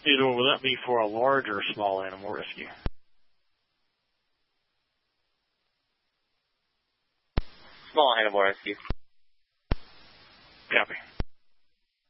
Will that be for a large or small animal rescue? Small animal rescue. Copy.